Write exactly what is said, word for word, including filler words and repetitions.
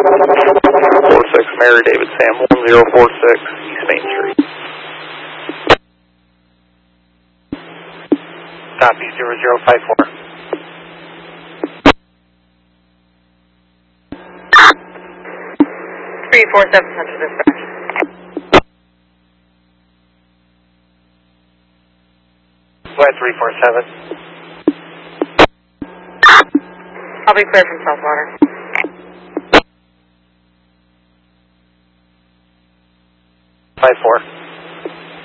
four six Mary David Sam one zero four six East Main Street. Copy zero zero five four. three four seven Central Dispatch. Flight three four seven. I'll be clear from Southwater. Five four.